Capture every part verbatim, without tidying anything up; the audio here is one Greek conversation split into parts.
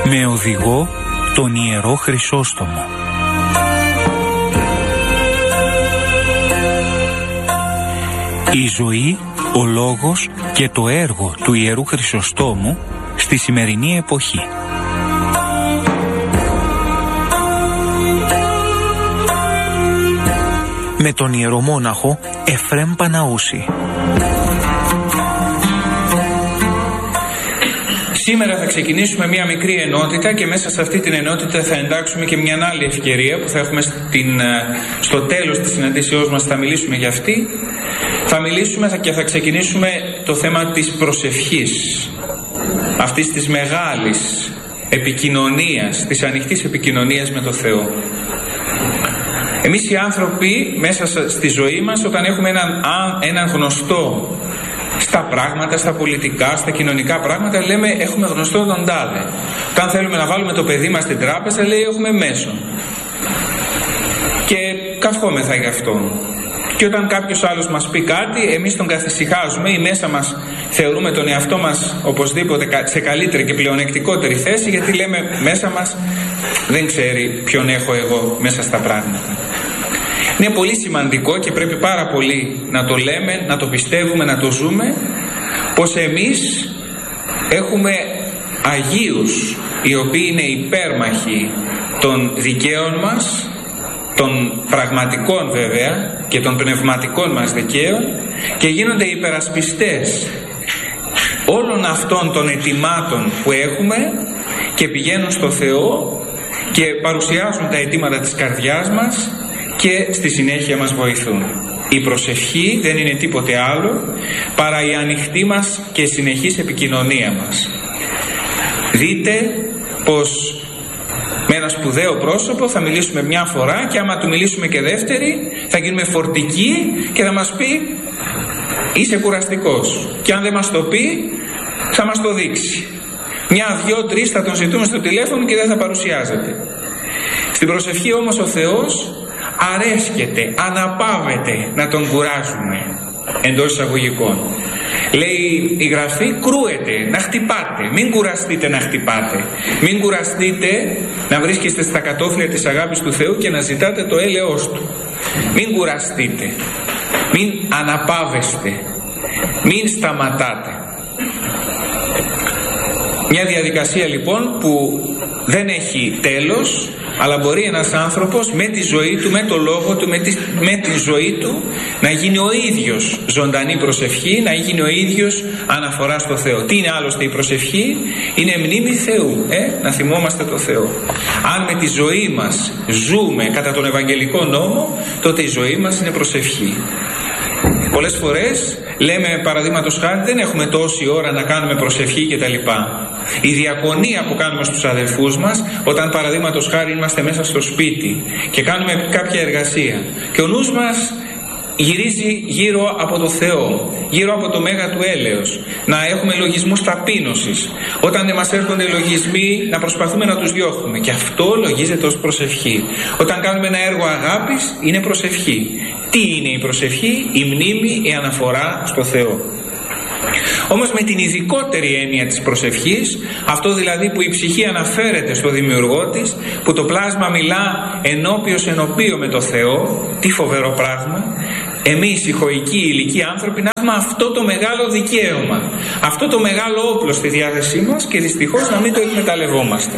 με οδηγό τον Ιερό Χρυσόστομο. Η ζωή, ο λόγος και το έργο του Ιερού Χρυσοστόμου στη σημερινή εποχή. Με τον ιερομόναχο Εφρέμ Παναούση. Σήμερα θα ξεκινήσουμε μια μικρή ενότητα και μέσα σε αυτή την ενότητα θα εντάξουμε και μια άλλη ευκαιρία που θα έχουμε στην, στο τέλος της συναντήσεώς μας, θα μιλήσουμε για αυτή. Θα μιλήσουμε και θα ξεκινήσουμε το θέμα της προσευχής, αυτής της μεγάλης επικοινωνίας, της ανοιχτής επικοινωνίας με το Θεό. Εμείς οι άνθρωποι μέσα στη ζωή μας, όταν έχουμε έναν, έναν γνωστό στα πράγματα, στα πολιτικά, στα κοινωνικά πράγματα, λέμε έχουμε γνωστό τον τάδε. Όταν θέλουμε να βάλουμε το παιδί μας στην τράπεζα, λέει έχουμε μέσον. Και καυχόμεθα γι' αυτό. Και όταν κάποιος άλλος μας πει κάτι, εμείς τον καθησυχάζουμε ή μέσα μας θεωρούμε τον εαυτό μας οπωσδήποτε σε καλύτερη και πλεονεκτικότερη θέση, γιατί λέμε μέσα μας δεν ξέρει ποιον έχω εγώ μέσα στα πράγματα. Είναι πολύ σημαντικό και πρέπει πάρα πολύ να το λέμε, να το πιστεύουμε, να το ζούμε, πως εμείς έχουμε Αγίους οι οποίοι είναι υπέρμαχοι των δικαίων μας, των πραγματικών βέβαια και των πνευματικών μας δικαίων, και γίνονται υπερασπιστές όλων αυτών των αιτημάτων που έχουμε και πηγαίνουν στο Θεό και παρουσιάζουν τα αιτήματα της καρδιάς μας και στη συνέχεια μας βοηθούν. Η προσευχή δεν είναι τίποτε άλλο παρά η ανοιχτή μας και συνεχής επικοινωνία μας. Δείτε πως με ένα σπουδαίο πρόσωπο θα μιλήσουμε μια φορά και άμα του μιλήσουμε και δεύτερη θα γίνουμε φορτικοί και θα μας πει είσαι κουραστικός, και αν δεν μας το πει θα μας το δείξει. Μια, δυο, τρεις θα τον ζητούμε στο τηλέφωνο και δεν θα παρουσιάζεται. Στην προσευχή όμως ο Θεός αρέσκεται, αναπαύεται να τον κουράζουμε, εντός εισαγωγικών. Λέει η Γραφή, κρούεται, να χτυπάτε. Μην κουραστείτε να χτυπάτε. Μην κουραστείτε να βρίσκεστε στα κατόφλια της αγάπης του Θεού και να ζητάτε το έλεος Του. Μην κουραστείτε. Μην αναπαύεστε. Μην σταματάτε. Μια διαδικασία λοιπόν που δεν έχει τέλος, αλλά μπορεί ένας άνθρωπος με τη ζωή του, με το λόγο του, με τη, με τη ζωή του να γίνει ο ίδιος ζωντανή προσευχή, να γίνει ο ίδιος αναφορά στο Θεό. Τι είναι άλλωστε η προσευχή? Είναι μνήμη Θεού, ε? να θυμόμαστε το Θεό. Αν με τη ζωή μας ζούμε κατά τον Ευαγγελικό νόμο, τότε η ζωή μας είναι προσευχή. Πολλές φορές λέμε, παραδείγματος χάρη, δεν έχουμε τόση ώρα να κάνουμε προσευχή κτλ. Η διακονία που κάνουμε στους αδελφούς μας, όταν παραδείγματος χάρη είμαστε μέσα στο σπίτι και κάνουμε κάποια εργασία και ο νους μας γυρίζει γύρω από το Θεό, γύρω από το μέγα του έλεος, να έχουμε λογισμούς ταπείνωσης. Όταν δεν μας έρχονται λογισμοί, να προσπαθούμε να τους διώχνουμε, και αυτό λογίζεται ως προσευχή. Όταν κάνουμε ένα έργο αγάπης, είναι προσευχή. Τι είναι η προσευχή? Η μνήμη, η αναφορά στο Θεό. Όμως με την ειδικότερη έννοια της προσευχής, αυτό δηλαδή που η ψυχή αναφέρεται στο δημιουργό της, που το πλάσμα μιλά ενώπιος ενωπίο με το Θεό, τι φοβερό πράγμα, εμείς οι χωικοί ηλικοί άνθρωποι να έχουμε αυτό το μεγάλο δικαίωμα, αυτό το μεγάλο όπλο στη διάθεσή μας και δυστυχώς να μην το εκμεταλλευόμαστε.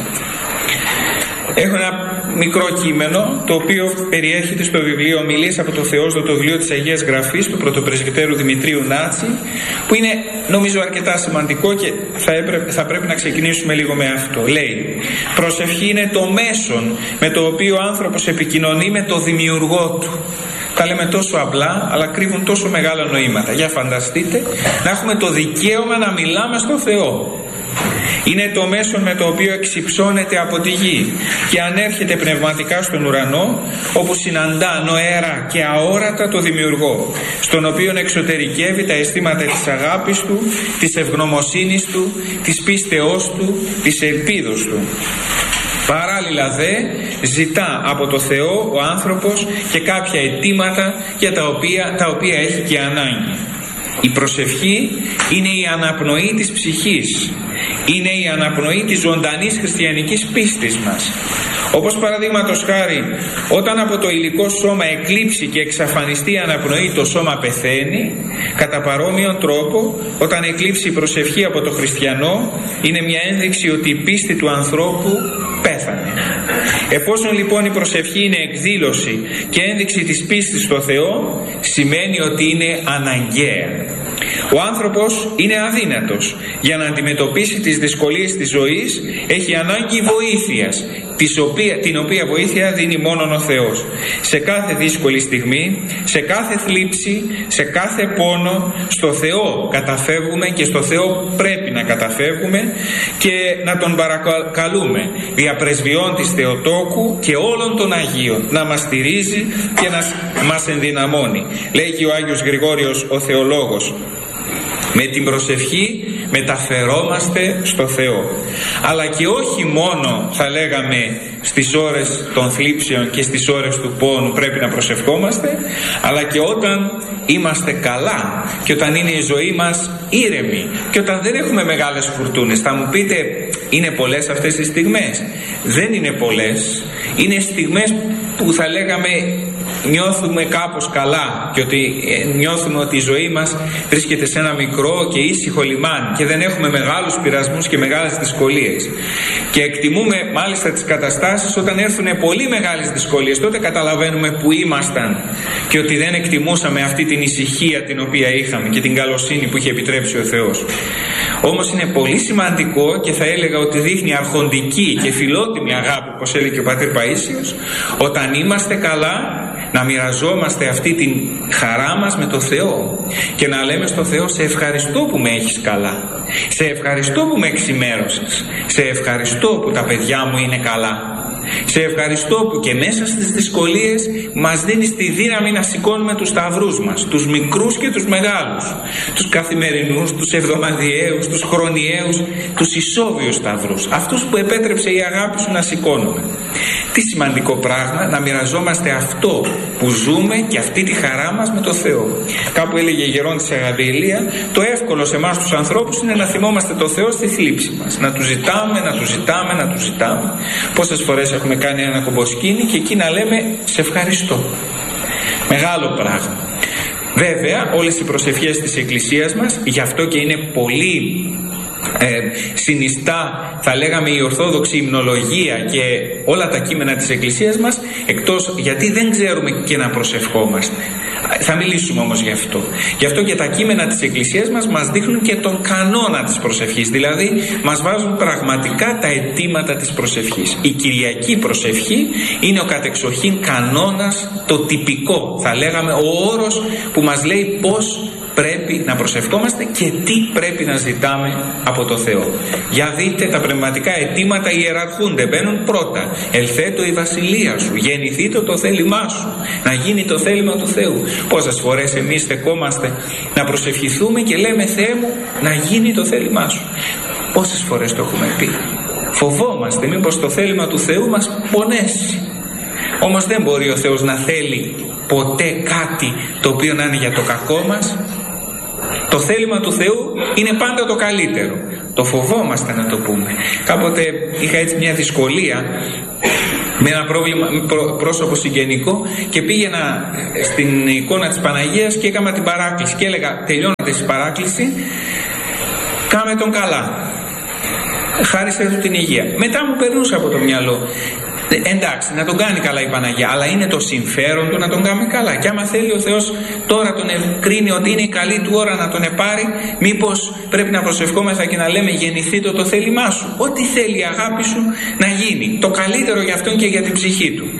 Έχω ένα μικρό κείμενο το οποίο περιέχεται στο βιβλίο Ομιλίες από το Θεόσδοτο, το βιβλίο της Αγίας Γραφής του πρωτοπρεσβυτέρου Δημητρίου Νάτσι, που είναι νομίζω αρκετά σημαντικό και θα, έπρεπε, θα πρέπει να ξεκινήσουμε λίγο με αυτό. Λέει, προσευχή είναι το μέσον με το οποίο ο άνθρωπος επικοινωνεί με το δημιουργό του. Τα λέμε τόσο απλά, αλλά κρύβουν τόσο μεγάλα νοήματα. Για φανταστείτε να έχουμε το δικαίωμα να μιλάμε στο Θεό. Είναι το μέσον με το οποίο εξυψώνεται από τη γη και ανέρχεται πνευματικά στον ουρανό, όπου συναντά νοερά και αόρατα το Δημιουργό, στον οποίον εξωτερικεύει τα αισθήματα της αγάπης του, της ευγνωμοσύνης του, της πίστεώς του, της ελπίδος του. Παράλληλα δε ζητά από το Θεό ο άνθρωπος και κάποια αιτήματα για τα οποία, τα οποία έχει και ανάγκη. Η προσευχή είναι η αναπνοή της ψυχής, Είναι η αναπνοή της ζωντανής χριστιανικής πίστης μας. Όπως παραδείγματος χάρη, όταν από το υλικό σώμα εκλείψει και εξαφανιστεί η αναπνοή, το σώμα πεθαίνει. Κατά παρόμοιον τρόπο, όταν εκλείψει η προσευχή από το χριστιανό, είναι μια ένδειξη ότι η πίστη του ανθρώπου πέθανε. Εφόσον λοιπόν η προσευχή είναι εκδήλωση και ένδειξη της πίστης στο Θεό, σημαίνει ότι είναι αναγκαία. Ο άνθρωπος είναι αδύνατος. Για να αντιμετωπίσει τις δυσκολίες της ζωής έχει ανάγκη βοήθειας, την οποία βοήθεια δίνει μόνον ο Θεός. Σε κάθε δύσκολη στιγμή, σε κάθε θλίψη, σε κάθε πόνο, στο Θεό καταφεύγουμε και στο Θεό πρέπει να καταφεύγουμε και να Τον παρακαλούμε δια πρεσβειών της Θεοτόκου και όλων των Αγίων να μας στηρίζει και να μας ενδυναμώνει. Λέγει ο Άγιος Γρηγόριος ο Θεολόγος: με την προσευχή μεταφερόμαστε στο Θεό. Αλλά και όχι μόνο, θα λέγαμε, στις ώρες των θλίψεων και στις ώρες του πόνου πρέπει να προσευχόμαστε, αλλά και όταν είμαστε καλά και όταν είναι η ζωή μας ήρεμη και όταν δεν έχουμε μεγάλες φουρτούνες. Θα μου πείτε, είναι πολλές αυτές τις στιγμές? Δεν είναι πολλές. Είναι στιγμές που θα λέγαμε νιώθουμε κάπως καλά και ότι νιώθουμε ότι η ζωή μας βρίσκεται σε ένα μικρό και ήσυχο λιμάνι και δεν έχουμε μεγάλους πειρασμούς και μεγάλες δυσκολίες. Και εκτιμούμε μάλιστα τις καταστάσεις όταν έρθουν πολύ μεγάλες δυσκολίες. Τότε καταλαβαίνουμε που ήμασταν και ότι δεν εκτιμούσαμε αυτή την ησυχία την οποία είχαμε και την καλοσύνη που είχε επιτρέψει ο Θεός. Όμως είναι πολύ σημαντικό και θα έλεγα ότι δείχνει αρχοντική και φιλότιμη αγάπη, όπως έλεγε ο πατήρ Παΐσιος, όταν είμαστε καλά να μοιραζόμαστε αυτή την χαρά μας με το Θεό και να λέμε στο Θεό: σε ευχαριστώ που με έχεις καλά, σε ευχαριστώ που με εξημέρωσες, σε ευχαριστώ που τα παιδιά μου είναι καλά, σε ευχαριστώ που και μέσα στις δυσκολίες μας δίνεις τη δύναμη να σηκώνουμε τους σταυρούς μας, τους μικρούς και τους μεγάλους, τους καθημερινούς, τους εβδομαδιαίους, τους χρονιαίους, τους ισόβιους σταυρούς, αυτούς που επέτρεψε η αγάπη σου να σηκώνουμε. Τι σημαντικό πράγμα να μοιραζόμαστε αυτό που ζούμε και αυτή τη χαρά μας με το Θεό. Κάπου έλεγε η Γερόντισσα Γαβριηλία: το εύκολο σε εμάς τους ανθρώπους είναι να θυμόμαστε το Θεό στη θλίψη μας, να του ζητάμε, να του ζητάμε, να του ζητάμε. Πόσες φορές έχουμε κάνει ένα κομποσκίνη και εκεί να λέμε: σε ευχαριστώ. Μεγάλο πράγμα. Βέβαια όλες οι προσευχές της Εκκλησίας μας, γι' αυτό και είναι πολύ ε, συνιστά, θα λέγαμε, η Ορθόδοξη υμνολογία και όλα τα κείμενα της Εκκλησίας μας, εκτός γιατί δεν ξέρουμε και να προσευχόμαστε. Θα μιλήσουμε όμως γι' αυτό. Γι' αυτό και τα κείμενα της Εκκλησίας μας μας δείχνουν και τον κανόνα της προσευχής. Δηλαδή μας βάζουν πραγματικά τα αιτήματα της προσευχής. Η Κυριακή προσευχή είναι ο κατεξοχήν κανόνας, το τυπικό, θα λέγαμε, ο όρος που μας λέει πώς πρέπει να προσευχόμαστε και τι πρέπει να ζητάμε από το Θεό. Για δείτε, τα πνευματικά αιτήματα ιεραρχούνται, μπαίνουν πρώτα. Ελθέτω η βασιλεία σου, γεννηθήτω το θέλημά σου, να γίνει το θέλημα του Θεού. Πόσες φορές εμείς στεκόμαστε να προσευχηθούμε και λέμε: Θεέ μου, να γίνει το θέλημά σου. Πόσες φορές το έχουμε πει. Φοβόμαστε μήπως το θέλημα του Θεού μας πονέσει. Όμως δεν μπορεί ο Θεός να θέλει ποτέ κάτι το οποίο να είναι για το κακό μας. Το θέλημα του Θεού είναι πάντα το καλύτερο. Το φοβόμαστε να το πούμε. Κάποτε είχα έτσι μια δυσκολία με ένα πρόβλημα, πρό, πρόσωπο συγγενικό και πήγαινα στην εικόνα της Παναγίας και έκανα την παράκληση και έλεγα: τελειώνοντας την παράκληση, κάμε τον καλά, χάρισε του την υγεία. Μετά μου περνούσε από το μυαλό: εντάξει, να τον κάνει καλά η Παναγία, αλλά είναι το συμφέρον του να τον κάνει καλά. Και άμα θέλει ο Θεός τώρα τον κρίνει ότι είναι η καλή του ώρα να τον επάρει, μήπως πρέπει να προσευχόμεθα και να λέμε: γεννηθήτω το θέλημά σου. Ό,τι θέλει η αγάπη σου να γίνει. Το καλύτερο για αυτόν και για την ψυχή του.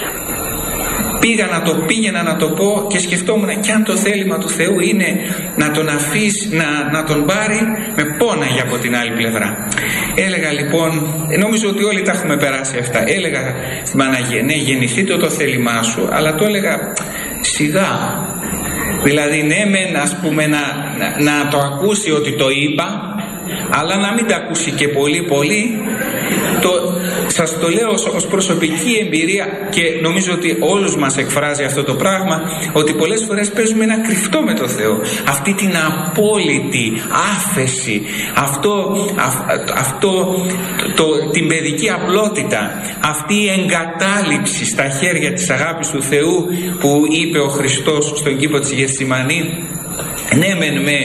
Πήγα να το πήγαινα να το πω και σκεφτόμουν: και αν το θέλημα του Θεού είναι να τον αφήσει, να, να τον πάρει, με πόναγε από την άλλη πλευρά. Έλεγα λοιπόν, νόμιζω ότι όλοι τα έχουμε περάσει αυτά. Έλεγα στην Παναγία: ναι, γεννηθείτε το θέλημά σου, αλλά το έλεγα σιγά. Δηλαδή, ναι, μεν, ας πούμε, να, να, να το ακούσει ότι το είπα, αλλά να μην τα ακούσει και πολύ πολύ, το σας το λέω ως, ως προσωπική εμπειρία και νομίζω ότι όλους μας εκφράζει αυτό το πράγμα, ότι πολλές φορές παίζουμε ένα κρυφτό με το Θεό. Αυτή την απόλυτη άφεση, αυτό, αυ, αυτό το, το, την παιδική απλότητα, αυτή η εγκατάλειψη στα χέρια της αγάπης του Θεού που είπε ο Χριστός στον κήπο της Γεθσιμανή. Ναι μεν με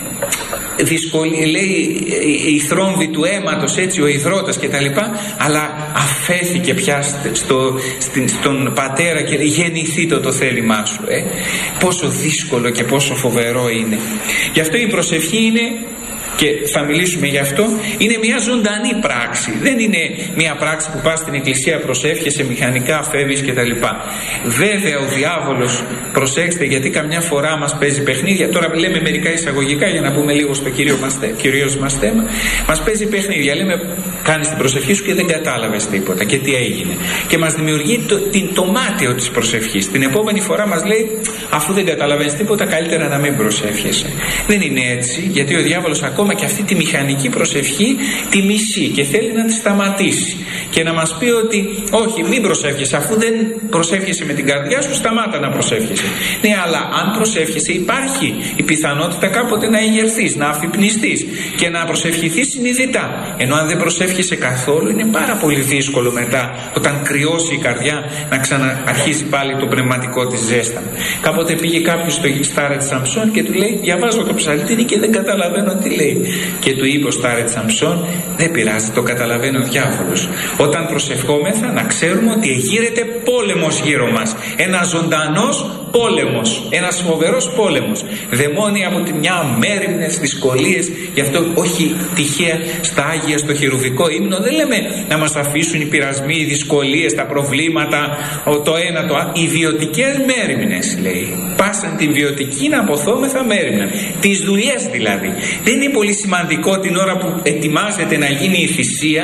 δυσκολία, λέει, η θρόμβη του αίματος, έτσι, ο υδρότας και τα λοιπά, αλλά αφέθηκε πια στο, στον πατέρα και λέει, γεννηθείτε το θέλημά σου. ε. Πόσο δύσκολο και πόσο φοβερό είναι. Γι' αυτό η προσευχή είναι, και θα μιλήσουμε γι' αυτό, είναι μια ζωντανή πράξη. Δεν είναι μια πράξη που πας στην εκκλησία, προσεύχεσαι, μηχανικά φεύγεις κτλ. Βέβαια ο διάβολος, προσέξτε, γιατί καμιά φορά μας παίζει παιχνίδια. Τώρα λέμε μερικά εισαγωγικά για να πούμε λίγο στο κυρίως μας, κυρίως μας θέμα. Μας παίζει παιχνίδια. Λέμε, κάνεις την προσευχή σου και δεν κατάλαβες τίποτα. Και τι έγινε. Και μας δημιουργεί το, την, το μάτιο της προσευχής. Την επόμενη φορά μας λέει, αφού δεν καταλαβαίνεις τίποτα, καλύτερα να μην προσεύχεσαι. Δεν είναι έτσι, γιατί ο διάβολος ακόμα και αυτή τη μηχανική προσευχή τη μισεί και θέλει να τη σταματήσει και να μας πει ότι όχι, μην προσεύχεσαι, αφού δεν προσεύχεσαι με την καρδιά σου, σταμάτα να προσεύχεσαι. Ναι, αλλά αν προσεύχεσαι υπάρχει η πιθανότητα κάποτε να εγερθείς, να αφυπνιστείς και να προσευχηθείς συνειδητά. Ενώ αν δεν προσεύχεσαι καθόλου, είναι πάρα πολύ δύσκολο μετά, όταν κρυώσει η καρδιά, να ξαναρχίσει πάλι το πνευματικό της ζέστα. Κάποτε πήγε κάποιος στο Στάρετ Σαμψόν και του λέει, διαβάζω το ψαλτήρι και δεν καταλαβαίνω τι λέει. Και του είπε ο Στάρετ Σαμψόν, δεν πειράζει, το καταλαβαίνει ο διάβολος. Όταν προσευχόμεθα, να ξέρουμε ότι εγείρεται πόλεμος γύρω μας. Ένας ζωντανός πόλεμος, ένας φοβερός πόλεμος. Δαιμόνια από τη μια, μέριμνες, δυσκολίες. Γι' αυτό όχι τυχαία στα Άγια, στο χερουβικό ύμνο, δεν λέμε να μας αφήσουν οι πειρασμοί, οι δυσκολίες, τα προβλήματα, το ένα το άλλο. Οι βιωτικές μέριμνες, λέει. Πάσαν την βιωτική να αποθόμεθα μέριμνα. Τις δουλειές δηλαδή. Δεν είναι πολύ σημαντικό την ώρα που ετοιμάζεται να γίνει η θυσία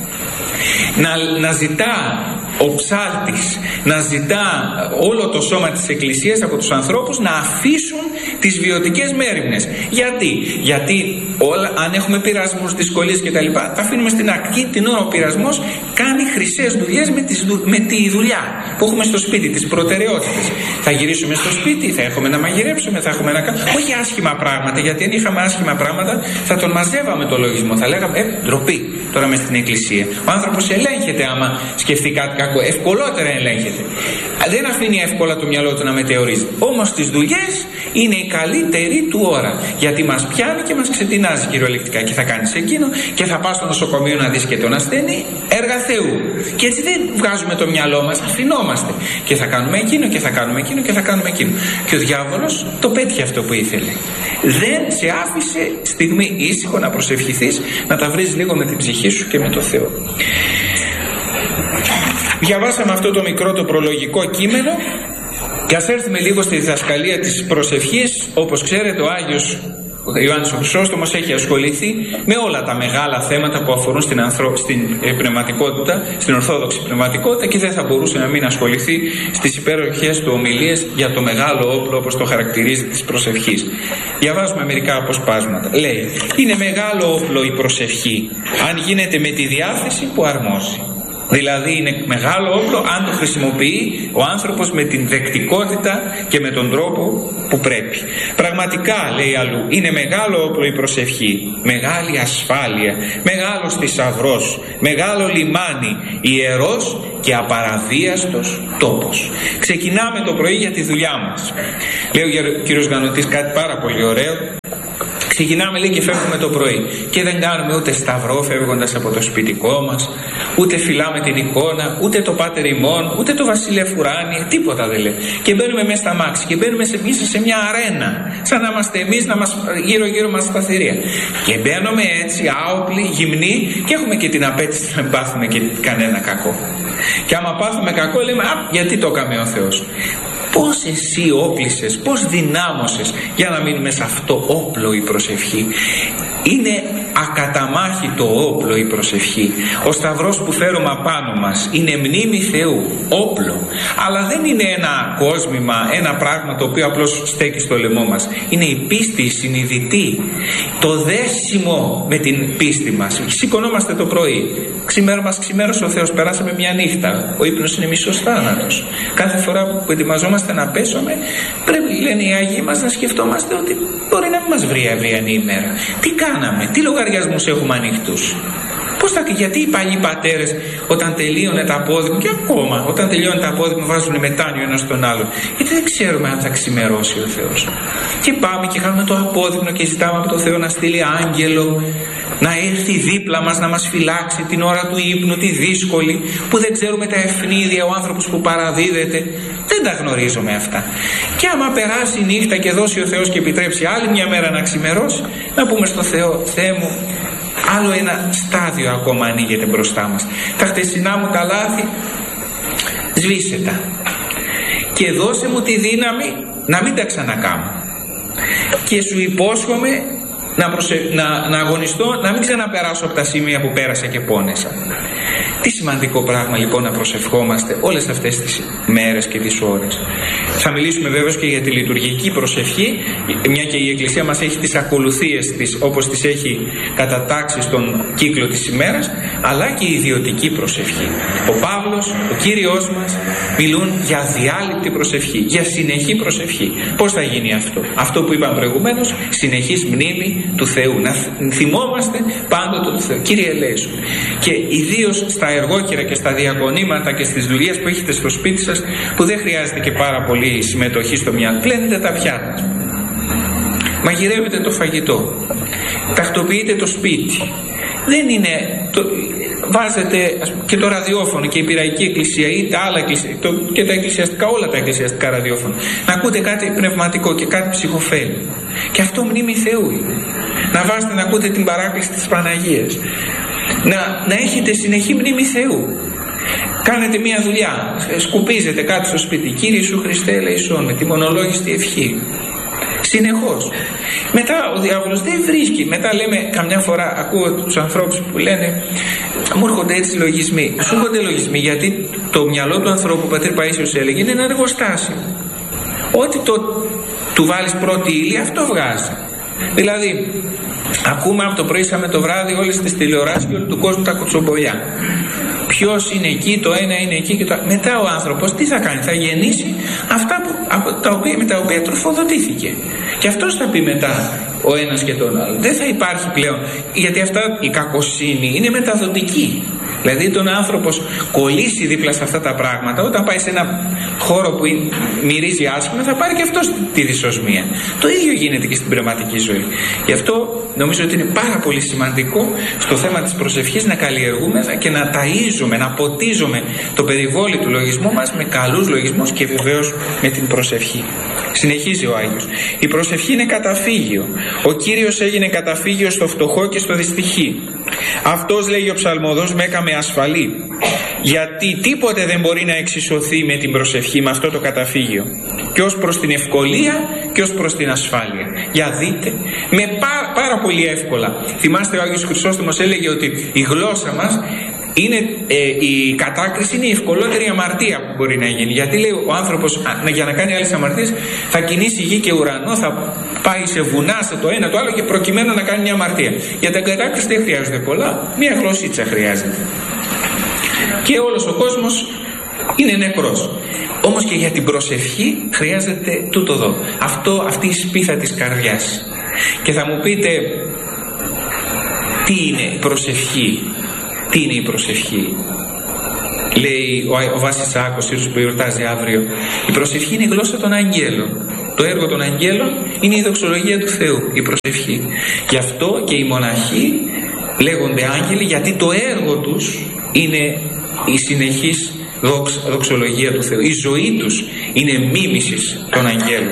να, να ζητά ο ψάλτης, να ζητά όλο το σώμα της Εκκλησίας από τους ανθρώπους να αφήσουν τις βιωτικές μέριμνες. Γιατί? Γιατί όλα, αν έχουμε πειρασμούς, δυσκολίες κτλ., τα αφήνουμε στην ακτή την ώρα ο πειρασμός κάνει χρυσές δουλειές με, τις, με τη δουλειά που έχουμε στο σπίτι, τις προτεραιότητες. Θα γυρίσουμε στο σπίτι, θα έχουμε να μαγειρέψουμε, θα έχουμε να κάνουμε. Όχι άσχημα πράγματα, γιατί αν είχαμε άσχημα πράγματα θα τον μαζεύαμε το λογισμό. Θα λέγαμε, ε, ντροπή τώρα μες στην Εκκλησία. Ο άνθρωπος ελέγχεται άμα σκεφτεί κάτι κακό. Ευκολότερα ελέγχεται. Δεν αφήνει εύκολα το μυαλό του να μετεωρίζει. Όμως τις δουλειές είναι η καλύτερη του ώρα. Γιατί μας πιάνει και μας ξετινάζει κυριολεκτικά. Και θα κάνεις εκείνο και θα πας στο νοσοκομείο να δεις και τον ασθενή. Έργα Θεού. Και έτσι δεν βγάζουμε το μυαλό μας, αφινόμαστε. Και θα κάνουμε εκείνο και θα κάνουμε εκείνο και θα κάνουμε εκείνο. Και ο διάβολος το πέτυχε αυτό που ήθελε. Δεν σε άφησε στιγμή ήσυχο να προσευχηθείς, να τα βρεις λίγο με την ψυχή σου και με το Θεό. Διαβάσαμε αυτό το μικρό το προλογικό κείμενο και ας έρθουμε λίγο στη διδασκαλία της προσευχής. Όπως ξέρετε, ο Άγιος Ιωάννης ο Χρυσόστομος έχει ασχοληθεί με όλα τα μεγάλα θέματα που αφορούν στην, ανθρω... στην πνευματικότητα, στην ορθόδοξη πνευματικότητα, και δεν θα μπορούσε να μην ασχοληθεί στις υπέροχες του ομιλίες για το μεγάλο όπλο, όπως το χαρακτηρίζει, της προσευχής. Διαβάζουμε μερικά αποσπάσματα. Λέει, είναι μεγάλο όπλο η προσευχή αν γίνεται με τη διάθεση που αρμόζει. Δηλαδή είναι μεγάλο όπλο αν το χρησιμοποιεί ο άνθρωπος με την δεκτικότητα και με τον τρόπο που πρέπει. Πραγματικά, λέει αλλού, είναι μεγάλο όπλο η προσευχή, μεγάλη ασφάλεια, μεγάλος θησαυρός, μεγάλο λιμάνι, ιερός και απαραβίαστος τόπος. Ξεκινάμε το πρωί για τη δουλειά μας. Λέει ο κύριος Γανωτής κάτι πάρα πολύ ωραίο. Ξεκινάμε, λέει, και φεύγουμε το πρωί και δεν κάνουμε ούτε σταυρό φεύγοντας από το σπιτικό μας, ούτε φυλάμε την εικόνα, ούτε το Πάτερ ημών, ούτε το Βασιλεύ ουράνιε, τίποτα δεν λέει. Και μπαίνουμε μέσα στα μάξι και μπαίνουμε σε, μέσα σε μια αρένα, σαν να είμαστε εμείς, να μας, γύρω γύρω μας στα θηρία. Και μπαίνουμε έτσι άοπλοι, γυμνοί, και έχουμε και την απέτηση να μην πάθουμε και κανένα κακό. Και άμα πάθουμε κακό, λέμε, α, γιατί το έκαμε ο Θεός. Πώς εσύ όπλησες, πώς δυνάμωσες για να μείνουμε σε αυτό όπλο η προσευχή. Είναι ακαταμάχητο όπλο η προσευχή. Ο σταυρός που φέρουμε απάνω μας είναι μνήμη Θεού, όπλο. Αλλά δεν είναι ένα κόσμημα, ένα πράγμα το οποίο απλώς στέκει στο λαιμό μας. Είναι η πίστη, η συνειδητή, το δέσιμο με την πίστη μας. Σηκωνόμαστε το πρωί, ξημέρα μας ξημέρωσε ο Θεός, περάσαμε μια νύχτα, ο ύπνος είναι μισός θάνατος. Κάθε φορά που ετοιμαζόμαστε να πέσουμε, πρέπει, λένε οι Άγιοι μας, να σκεφτόμαστε ότι μπορεί να μην μας βρει αυριανή ημέρα. Τι κάναμε, τι λογαριασμούς έχουμε ανοιχτούς. Πώς θα, γιατί οι παλιοί πατέρες όταν τελείωνε τα απόδειγμα, και ακόμα όταν τελειώνει τα απόδειγμα βάζουν μετάνιο ένας στον άλλον, γιατί δεν ξέρουμε αν θα ξημερώσει ο Θεός. Και πάμε και κάνουμε το απόδειγμα και ζητάμε από τον Θεό να στείλει άγγελο να έρθει δίπλα μας, να μας φυλάξει την ώρα του ύπνου, τη δύσκολη, που δεν ξέρουμε τα ευνίδια, ο άνθρωπος που παραδίδεται. Δεν τα γνωρίζουμε αυτά. Και άμα περάσει η νύχτα και δώσει ο Θεός και επιτρέψει άλλη μια μέρα να ξημερώσει, να πούμε στο Θεό, Θεέ μου, άλλο ένα στάδιο ακόμα ανοίγεται μπροστά μας. Τα χτεσινά μου τα λάθη, σβήσε τα. Και δώσε μου τη δύναμη να μην τα ξανακάμω. Και σου υπόσχομαι να, προσε... να, να αγωνιστώ, να μην ξαναπεράσω από τα σημεία που πέρασα και πόνεσα. Τι σημαντικό πράγμα λοιπόν να προσευχόμαστε όλες αυτές τις μέρες και τις ώρες. Θα μιλήσουμε βέβαια και για τη λειτουργική προσευχή, μια και η Εκκλησία μας έχει τις ακολουθίες της όπως τις έχει κατατάξει στον κύκλο της ημέρας, αλλά και η ιδιωτική προσευχή. Ο Παύλος, ο Κύριος μας μιλούν για αδιάλειπτη προσευχή, για συνεχή προσευχή. Πώς θα γίνει αυτό? Αυτό που είπαμε προηγουμένως, συνεχής μνήμη του Θεού. Να θυμόμαστε πάντοτε του Θεού. Κύριε ελέησον. Και ιδίως στα εργόκυρα και στα διακονήματα και στις δουλειές που έχετε στο σπίτι σας, που δεν χρειάζεται και πάρα πολύ συμμετοχή στο μυαλό. Πλένετε τα πιάτα, μαγειρεύετε το φαγητό, τακτοποιείτε το σπίτι. Δεν είναι το, βάζετε ας πούμε, και το ραδιόφωνο και η πειραϊκή εκκλησία ή τα άλλα εκκλησία, το, και τα εκκλησιαστικά, όλα τα εκκλησιαστικά ραδιόφωνα, να ακούτε κάτι πνευματικό και κάτι ψυχοφέλη. Και αυτό μνήμη Θεού είναι. Να βάζετε να ακούτε την παράκληση της Παναγίας. Να, να έχετε συνεχή μνήμη Θεού. Κάνετε μία δουλειά, σκουπίζετε κάτι στο σπίτι, Κύριε Ιησού Χριστέ ελεησόν, με τη μονολόγιστη ευχή. Συνεχώς. Μετά ο διάβολος δεν βρίσκει. Μετά λέμε, καμιά φορά ακούω τους ανθρώπους που λένε, μου έρχονται έτσι λογισμοί. Σου έρχονται λογισμοί γιατί το μυαλό του ανθρώπου, ο πατήρ Παΐσιος έλεγε, είναι ένα εργοστάσιο. Ό,τι το, του βάλεις πρώτη ύλη, αυτό βγάζει. Δηλαδή, ακούμε από το πρωί σαν το βράδυ όλες τις τηλεοράσεις και όλου του κόσμου τα κουτσομπολιά. Ποιος είναι εκεί, το ένα είναι εκεί και το... Μετά ο άνθρωπος τι θα κάνει? Θα γεννήσει αυτά που, από τα οποία, με τα οποία τροφοδοτήθηκε. Και αυτός θα πει μετά ο ένας και τον άλλο. Δεν θα υπάρχει πλέον, γιατί αυτά η κακοσύνη είναι μεταδοτική. Δηλαδή τον άνθρωπος κολλήσει δίπλα σε αυτά τα πράγματα, όταν πάει σε ένα χώρο που μυρίζει άσχημα, θα πάρει και αυτός τη δυσοσμία. Το ίδιο γίνεται και στην πνευματική ζωή. Γι' αυτό νομίζω ότι είναι πάρα πολύ σημαντικό στο θέμα της προσευχής να καλλιεργούμε και να ταΐζουμε, να ποτίζουμε το περιβόλι του λογισμού μας με καλούς λογισμούς και βεβαίως με την προσευχή. Συνεχίζει ο Άγιος. Η προσευχή είναι καταφύγιο. Ο Κύριος έγινε καταφύγιο στο φτωχό και στο δυστυχή. Αυτός, λέγει ο ψαλμοδός, με έκαμε ασφαλή. Γιατί τίποτε δεν μπορεί να εξισωθεί με την προσευχή, με αυτό το καταφύγιο. Και ως προς την ευκολία και ως προς την ασφάλεια. Για δείτε, με πάρα, πάρα πολύ εύκολα. Θυμάστε ο Άγιος Χρυσόστομος έλεγε ότι η γλώσσα μας είναι, ε, η κατάκριση είναι η ευκολότερη αμαρτία που μπορεί να γίνει. Γιατί λέει ο άνθρωπος α, για να κάνει άλλες αμαρτίες θα κινήσει γη και ουρανό, θα πάει σε βουνά, σε το ένα το άλλο και προκειμένου να κάνει μια αμαρτία. Για την κατάκριση δεν χρειάζεται πολλά, μια γλωσσίτσα χρειάζεται. Και όλος ο κόσμος είναι νεκρός. Όμως και για την προσευχή χρειάζεται τούτο εδώ. Αυτό, αυτή η σπίθα της καρδιάς. Και θα μου πείτε, τι είναι η προσευχή? Τι είναι η προσευχή? Λέει ο, ο Βάσης Σάκος, που γιορτάζει αύριο, η προσευχή είναι η γλώσσα των αγγέλων. Το έργο των αγγέλων είναι η δοξολογία του Θεού, η προσευχή. Γι' αυτό και οι μοναχοί λέγονται άγγελοι, γιατί το έργο τους είναι η συνεχής δοξ, δοξολογία του Θεού. Η ζωή τους είναι μίμησης των αγγέλων.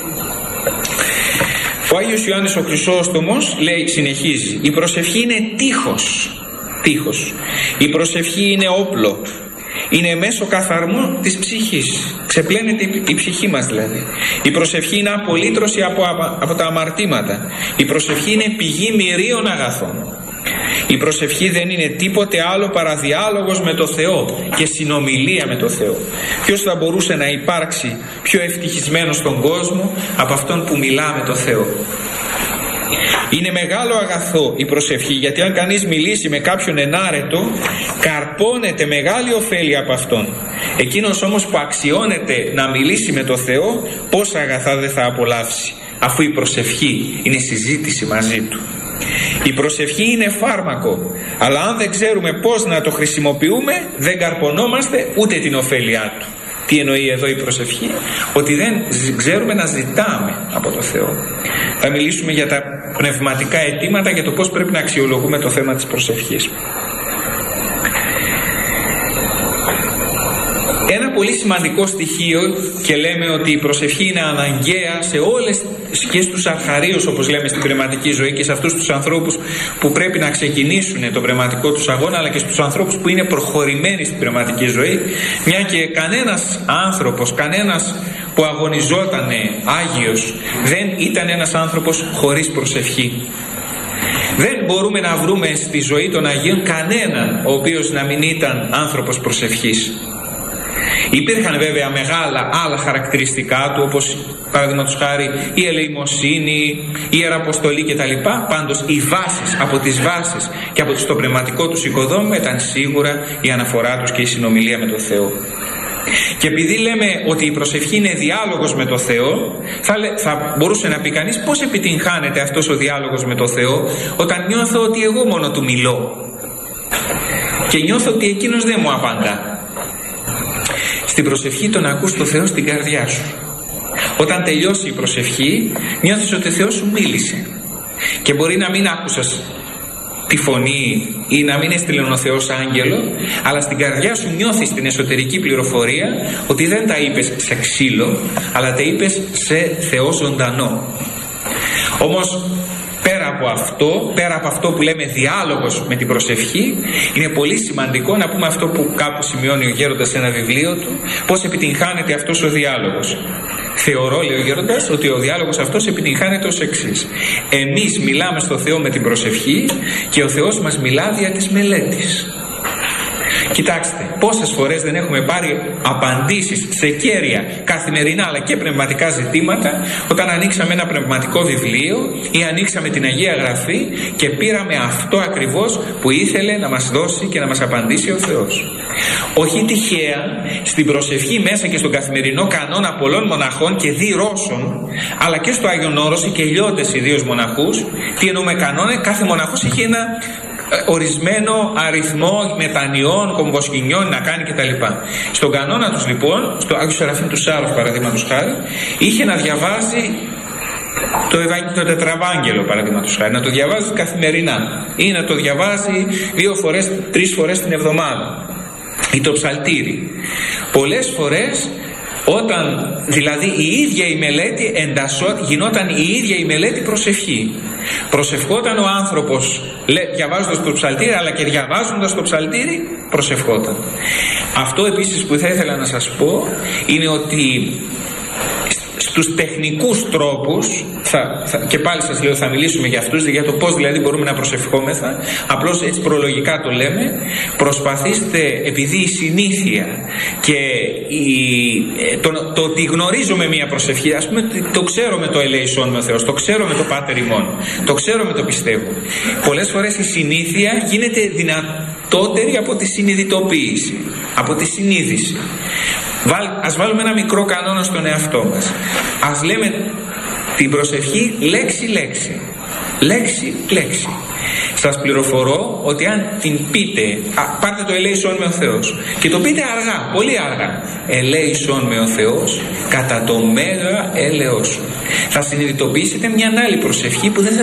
Ο Άγιος Ιωάννης ο Χρυσόστομος λέει, συνεχίζει, η προσευχή είναι τείχος. Τείχος. Η προσευχή είναι όπλο. Είναι μέσω καθαρμού της ψυχής. Ξεπλένεται η, η ψυχή μας δηλαδή. Η προσευχή είναι απολύτρωση από, από, από τα αμαρτήματα. Η προσευχή είναι πηγή μυρίων αγαθών. Η προσευχή δεν είναι τίποτε άλλο παρά διάλογος με το Θεό και συνομιλία με το Θεό. Ποιος θα μπορούσε να υπάρξει πιο ευτυχισμένος στον κόσμο από αυτόν που μιλά με το Θεό? Είναι μεγάλο αγαθό η προσευχή, γιατί αν κανείς μιλήσει με κάποιον ενάρετο, καρπώνεται μεγάλη ωφέλη από αυτόν. Εκείνος όμως που αξιώνεται να μιλήσει με το Θεό, πόσα αγαθά δεν θα απολαύσει, αφού η προσευχή είναι συζήτηση μαζί του. Η προσευχή είναι φάρμακο, αλλά αν δεν ξέρουμε πώς να το χρησιμοποιούμε, δεν καρπονόμαστε ούτε την ωφέλειά του. Τι εννοεί εδώ η προσευχή? Ότι δεν ξέρουμε να ζητάμε από το Θεό. Θα μιλήσουμε για τα πνευματικά αιτήματα, για το πώς πρέπει να αξιολογούμε το θέμα της προσευχής. Ένα πολύ σημαντικό στοιχείο, και λέμε ότι η προσευχή είναι αναγκαία σε όλες, και στους αρχαρίους όπως λέμε στην πνευματική ζωή, και σε αυτούς τους ανθρώπους που πρέπει να ξεκινήσουν τον πνευματικό τους αγώνα, αλλά και στους ανθρώπους που είναι προχωρημένοι στην πνευματική ζωή, μια και κανένας άνθρωπος, κανένας που αγωνιζότανε Άγιος δεν ήταν ένας άνθρωπος χωρίς προσευχή. Δεν μπορούμε να βρούμε στη ζωή των Αγίων κανέναν ο οποίος να μην ήταν άνθρωπος προσευχής. Υπήρχαν βέβαια μεγάλα άλλα χαρακτηριστικά του, όπως παραδείγματος χάρη η ελεημοσύνη, η ιεραποστολή κτλ. Πάντως οι βάσεις, από τις βάσεις και από το πνευματικό τους οικοδόμημα ήταν σίγουρα η αναφορά τους και η συνομιλία με τον Θεό. Και επειδή λέμε ότι η προσευχή είναι διάλογος με το Θεό, θα, θα μπορούσε να πει κανείς πώς επιτυγχάνεται αυτός ο διάλογος με το Θεό, όταν νιώθω ότι εγώ μόνο του μιλώ και νιώθω ότι εκείνος δεν μου απαντά. Στην προσευχή τον ακούς το Θεό στην καρδιά σου. Όταν τελειώσει η προσευχή, νιώθεις ότι ο Θεός σου μίλησε. Και μπορεί να μην άκουσες τη φωνή ή να μην έστειλε ο Θεός άγγελο, αλλά στην καρδιά σου νιώθεις την εσωτερική πληροφορία ότι δεν τα είπες σε ξύλο, αλλά τα είπες σε Θεό ζωντανό. Όμως πέρα από αυτό, πέρα από αυτό που λέμε διάλογος με την προσευχή, είναι πολύ σημαντικό να πούμε αυτό που κάπου σημειώνει ο γέροντας σε ένα βιβλίο του, πώς επιτυγχάνεται αυτός ο διάλογος. Θεωρώ, λέει ο γέροντας, ότι ο διάλογος αυτός επιτυγχάνεται ως εξής. Εμείς μιλάμε στο Θεό με την προσευχή και ο Θεός μας μιλά δια της μελέτης. Κοιτάξτε, πόσες φορές δεν έχουμε πάρει απαντήσεις σε κέρια καθημερινά αλλά και πνευματικά ζητήματα, όταν ανοίξαμε ένα πνευματικό βιβλίο ή ανοίξαμε την Αγία Γραφή και πήραμε αυτό ακριβώς που ήθελε να μας δώσει και να μας απαντήσει ο Θεός. Όχι τυχαία στην προσευχή, μέσα και στον καθημερινό κανόνα πολλών μοναχών και διρώσεων, αλλά και στο Άγιον Όρος και λιώτες ιδίως μοναχούς, τι εννοούμε κανόνα? Κάθε μοναχός είχε ένα ορισμένο αριθμό μετανιών, κομβοσκηνιών να κάνει κτλ. Στον κανόνα τους λοιπόν, στο Άγιο Σεραφείμ του Σάρους παραδείγματος χάρη, είχε να διαβάζει το, Ευαγγ... το τετραβάγγελο παραδείγματος χάρη, να το διαβάζει καθημερινά ή να το διαβάζει δύο φορές, τρεις φορές την εβδομάδα, ή το ψαλτήρι. Πολλές φορές, όταν δηλαδή η ίδια η μελέτη εντασσό, γινόταν η ίδια η μελέτη προσευχή. Προσευχόταν ο άνθρωπος διαβάζοντας το ψαλτήρι, αλλά και διαβάζοντας το ψαλτήρι προσευχόταν. Αυτό επίσης που θα ήθελα να σας πω είναι ότι στους τεχνικούς τρόπους, θα, θα, και πάλι σας λέω θα μιλήσουμε για αυτούς, για το πώς δηλαδή μπορούμε να προσευχόμεθα, απλώς έτσι προλογικά το λέμε. Προσπαθήστε, επειδή η συνήθεια και η, το, το ότι γνωρίζουμε μια προσευχή, ας πούμε το ξέρω με το ελέησόν με ο Θεός, το ξέρω με το Πάτερ ημών, το ξέρω με το πιστεύω. Πολλές φορές η συνήθεια γίνεται δυνατότερη από τη συνειδητοποίηση, από τη συνείδηση. Ας βάλουμε ένα μικρό κανόνα στον εαυτό μας. Ας λέμε την προσευχή λέξη-λέξη. Λέξη-λέξη. Σας πληροφορώ ότι αν την πείτε, α, πάρτε το ελέησόν με ο Θεός και το πείτε αργά, πολύ αργά, ελέησόν με ο Θεός κατά το μέγα έλεος σου, θα συνειδητοποιήσετε μια άλλη προσευχή που δεν θα